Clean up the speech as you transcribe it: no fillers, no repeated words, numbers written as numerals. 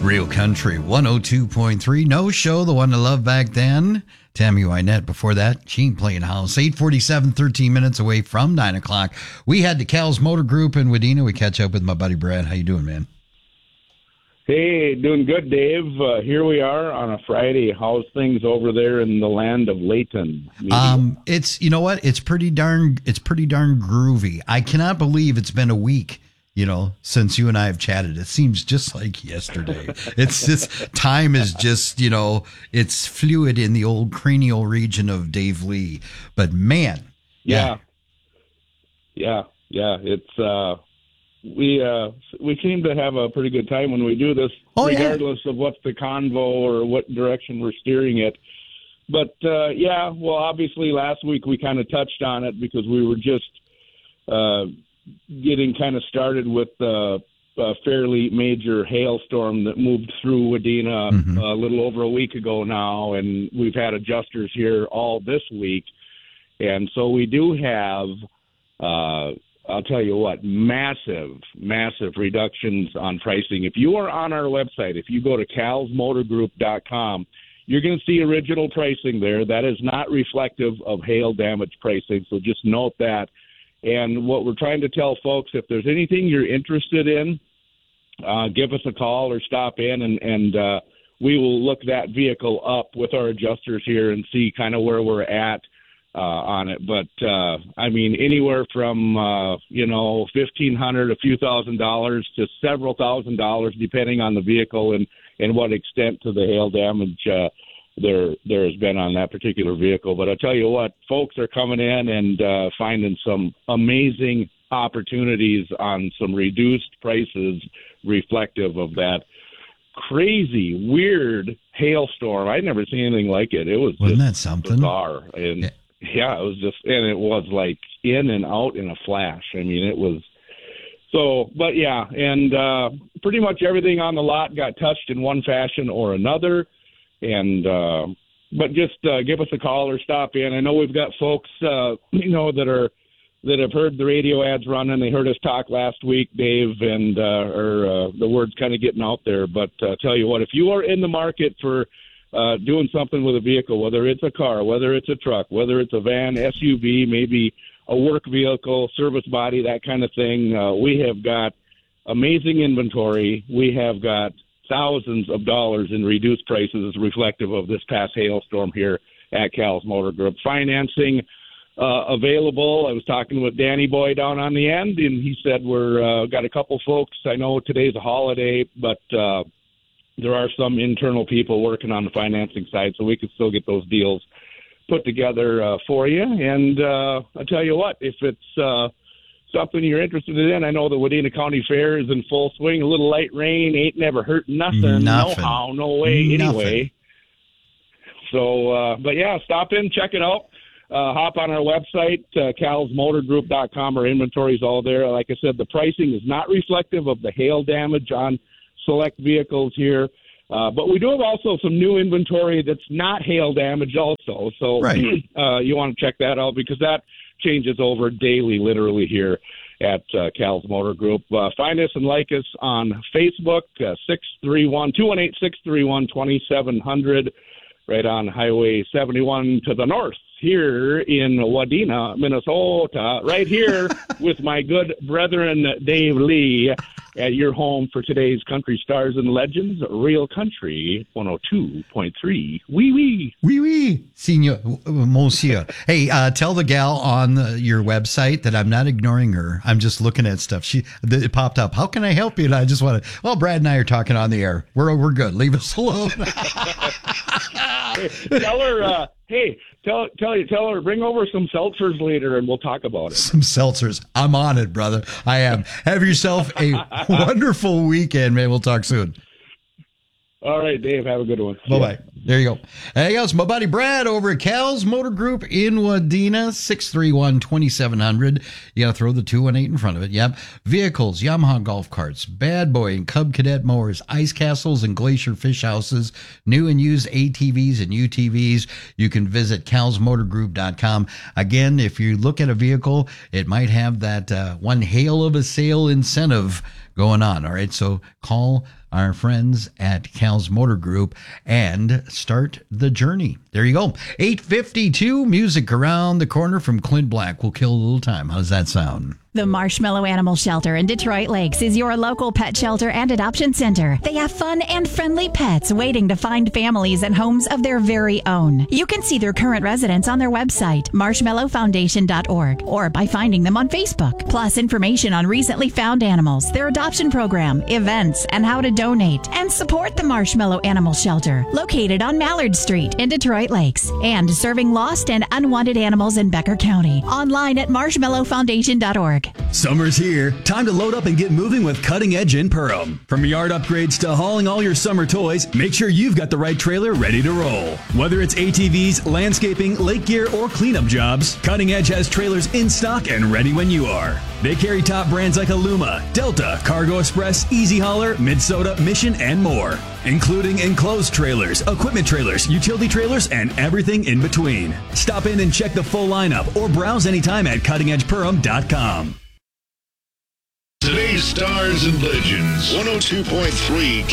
Real Country 102.3. No Show, the one to love back then. Tammy Wynette before that. She ain't playing house. 8:47, 13 minutes away from 9 o'clock. We had the Cal's Motor Group in Wadena. We catch up with my buddy Brad. How you doing, man? Hey, doing good, Dave. Here we are on a Friday. How's things over there in the land of Layton? It's, you know what? It's pretty darn groovy. I cannot believe it's been a week, since you and I have chatted. It seems just like yesterday. It's just, time is just, it's fluid in the old cranial region of Dave Lee. But man. Yeah. It's, we seem to have a pretty good time when we do this, regardless of what's the convo or what direction we're steering it. But, obviously last week we kind of touched on it because we were just getting kind of started with a fairly major hailstorm that moved through Wadena a little over a week ago now, and we've had adjusters here all this week. And so we do have I'll tell you what, massive reductions on pricing. If you are on our website, if you go to calsmotorgroup.com, you're going to see original pricing there. That is not reflective of hail damage pricing, so just note that. And what we're trying to tell folks, if there's anything you're interested in, give us a call or stop in, and we will look that vehicle up with our adjusters here and see kind of where we're at on it. But anywhere from $1,500, a few $1,000s to several $1,000s, depending on the vehicle and what extent to the hail damage there has been on that particular vehicle. But I tell you what, folks are coming in and finding some amazing opportunities on some reduced prices reflective of that crazy, weird hailstorm. I'd never seen anything like it. It was Wasn't that something? Bizarre. And yeah, it was just, and it was like in and out in a flash. I mean, it was so, but yeah, and pretty much everything on the lot got touched in one fashion or another. And, but just give us a call or stop in. I know we've got folks, that have heard the radio ads running. They heard us talk last week, Dave, and the word's kind of getting out there. But tell you what, if you are in the market for doing something with a vehicle, whether it's a car, whether it's a truck, whether it's a van, SUV, maybe a work vehicle, service body, that kind of thing, we have got amazing inventory. We have got thousands of dollars in reduced prices reflective of this past hailstorm here at Cal's Motor Group. Financing available. I was talking with Danny Boy down on the end, and he said we're got a couple folks. I know today's a holiday, but there are some internal people working on the financing side, so we can still get those deals put together for you. And I'll tell you what, if it's something you're interested in, I know the Wadena County Fair is in full swing. A little light rain ain't never hurt nothing. No way, anyway. So, but yeah, stop in, check it out. Hop on our website, calsmotorgroup.com. Our inventory is all there. Like I said, the pricing is not reflective of the hail damage on select vehicles here. But we do have also some new inventory that's not hail damage also. So you want to check that out because that changes over daily, literally, here at Cal's Motor Group. Find us and like us on Facebook, 218-631-2700, right on Highway 71 to the north here in Wadena, Minnesota, right here with my good brethren, Dave Lee, at your home for today's Country Stars and Legends, Real Country 102.3. Oui, oui. Oui, oui, Senior, Monsieur. Hey, tell the gal on your website that I'm not ignoring her. I'm just looking at stuff. It popped up. How can I help you? And I just want to, Brad and I are talking on the air. We're good. Leave us alone. Tell her, tell her, bring over some seltzers later and we'll talk about it. Some seltzers. I'm on it, brother. I am. Have yourself a wonderful weekend, man. We'll talk soon. All right, Dave. Have a good one. Bye-bye. There you go. There you go. It's my buddy Brad over at Cal's Motor Group in Wadena, 631-2700. You got to throw the 218 in front of it. Yep. Vehicles, Yamaha golf carts, Bad Boy and Cub Cadet mowers, ice castles and glacier fish houses, new and used ATVs and UTVs. You can visit calsmotorgroup.com. Again, if you look at a vehicle, it might have that one hail of a sale incentive going on. All right, so call our friends at Cal's Motor Group and start the journey. There you go. 8:52, music around the corner from Clint Black. We'll kill a little time. How's that sound? The Marshmallow Animal Shelter in Detroit Lakes is your local pet shelter and adoption center. They have fun and friendly pets waiting to find families and homes of their very own. You can see their current residents on their website, marshmallowfoundation.org, or by finding them on Facebook. Plus information on recently found animals, their adoption program, events, and how to donate and support the Marshmallow Animal Shelter, located on Mallard Street in Detroit Lakes, and serving lost and unwanted animals in Becker County. Online at marshmallowfoundation.org. Summer's here. Time to load up and get moving with Cutting Edge in Perham. From yard upgrades to hauling all your summer toys, make sure you've got the right trailer ready to roll. Whether it's ATVs, landscaping, lake gear, or cleanup jobs, Cutting Edge has trailers in stock and ready when you are. They carry top brands like Aluma, Delta, Cargo Express, Easy Hauler, Minnesota, Mission, and more, including enclosed trailers, equipment trailers, utility trailers, and everything in between. Stop in and check the full lineup or browse anytime at cuttingedgeperham.com. Today's Stars and Legends, 102.3